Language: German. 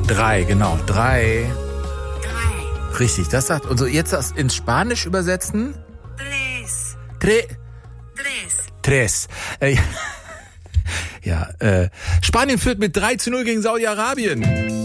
3, genau. 3. Richtig, das sagt. Und so jetzt das ins Spanisch übersetzen. Tres. Ja, Spanien führt mit 3-0 gegen Saudi-Arabien.